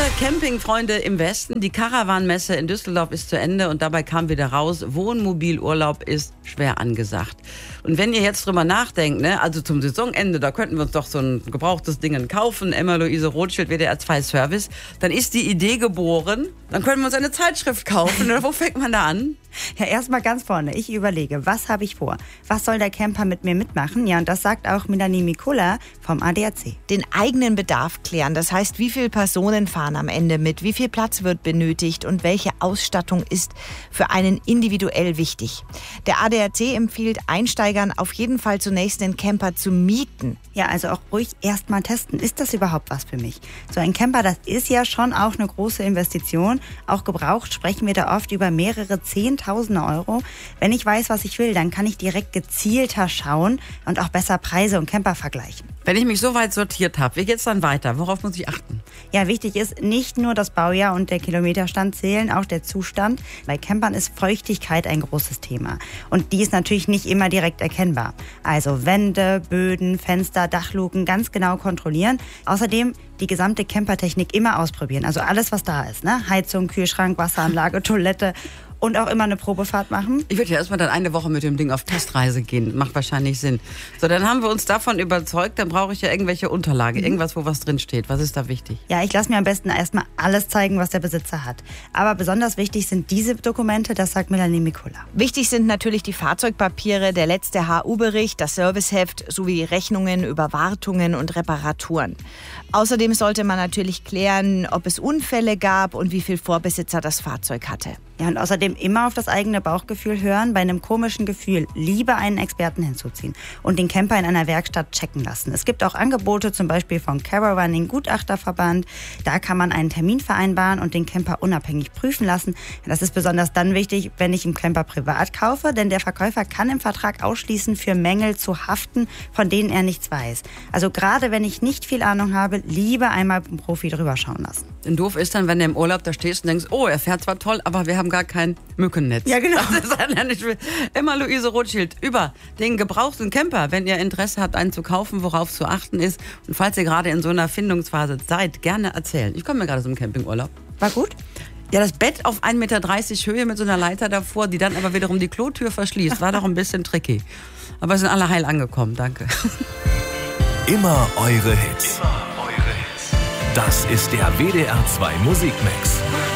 Campingfreunde im Westen, die Caravan-Messe in Düsseldorf ist zu Ende und dabei kam wieder raus, Wohnmobilurlaub ist schwer angesagt. Und wenn ihr jetzt drüber nachdenkt, also zum Saisonende, da könnten wir uns doch so ein gebrauchtes Ding kaufen, Emma-Luise Rothschild, WDR 2 Service, dann ist die Idee geboren, dann können wir uns eine Zeitschrift kaufen. Oder wo fängt man da an? Ja, erstmal ganz vorne. Ich überlege, was habe ich vor? Was soll der Camper mit mir mitmachen? Ja, und das sagt auch Melanie Mikola vom ADAC. Den eigenen Bedarf klären. Das heißt, wie viele Personen fahren am Ende mit? Wie viel Platz wird benötigt? Und welche Ausstattung ist für einen individuell wichtig? Der ADAC empfiehlt Einsteigern auf jeden Fall zunächst den Camper zu mieten. Ja, also auch ruhig erst mal testen. Ist das überhaupt was für mich? So ein Camper, das ist ja schon auch eine große Investition. Auch gebraucht sprechen wir da oft über mehrere Zehntausende Euro. Wenn ich weiß, was ich will, dann kann ich direkt gezielter schauen und auch besser Preise und Camper vergleichen. Wenn ich mich so weit sortiert habe, wie geht's dann weiter? Worauf muss ich achten? Ja, wichtig ist, nicht nur das Baujahr und der Kilometerstand zählen, auch der Zustand. Bei Campern ist Feuchtigkeit ein großes Thema. Und die ist natürlich nicht immer direkt erkennbar. Also Wände, Böden, Fenster, Dachluken ganz genau kontrollieren. Außerdem die gesamte Campertechnik immer ausprobieren. Also alles, was da ist. Heizung, Kühlschrank, Wasseranlage, Toilette. Und auch immer eine Probefahrt machen. Ich würde ja erstmal dann eine Woche mit dem Ding auf Testreise gehen. Macht wahrscheinlich Sinn. So, dann haben wir uns davon überzeugt, dann brauche ich ja irgendwelche Unterlagen. Irgendwas, wo was drin steht. Was ist da wichtig? Ja, ich lasse mir am besten erstmal alles zeigen, was der Besitzer hat. Aber besonders wichtig sind diese Dokumente, das sagt Melanie Mikola. Wichtig sind natürlich die Fahrzeugpapiere, der letzte HU-Bericht, das Serviceheft sowie Rechnungen über Wartungen und Reparaturen. Außerdem sollte man natürlich klären, ob es Unfälle gab und wie viel Vorbesitzer das Fahrzeug hatte. Ja, und außerdem immer auf das eigene Bauchgefühl hören. Bei einem komischen Gefühl lieber einen Experten hinzuziehen und den Camper in einer Werkstatt checken lassen. Es gibt auch Angebote, zum Beispiel von Caravaning Gutachterverband. Da kann man einen Termin vereinbaren und den Camper unabhängig prüfen lassen. Das ist besonders dann wichtig, wenn ich einen Camper privat kaufe, denn der Verkäufer kann im Vertrag ausschließen, für Mängel zu haften, von denen er nichts weiß. Also gerade wenn ich nicht viel Ahnung habe, lieber einmal einen Profi drüber schauen lassen. Denn doof ist dann, wenn du im Urlaub da stehst und denkst, oh, er fährt zwar toll, aber wir haben gar kein Mückennetz. Ja, genau. Das ist dann nicht Emma-Luise Rothschild über den gebrauchten Camper. Wenn ihr Interesse habt, einen zu kaufen, worauf zu achten ist. Und falls ihr gerade in so einer Findungsphase seid, gerne erzählen. Ich komme mir gerade aus dem Campingurlaub. War gut? Ja, das Bett auf 1,30 Meter Höhe mit so einer Leiter davor, die dann aber wiederum die Klotür verschließt, war doch ein bisschen tricky. Aber wir sind alle heil angekommen, danke. Immer eure Hits. Das ist der WDR 2 Musikmix.